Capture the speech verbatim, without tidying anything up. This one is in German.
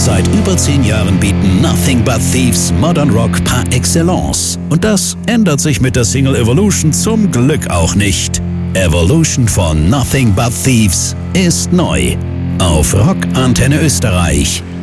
Seit über zehn Jahren bieten Nothing But Thieves Modern Rock par excellence. Und das ändert sich mit der Single Evolution zum Glück auch nicht. Evolution von Nothing But Thieves ist neu. Auf Rock Antenne Österreich.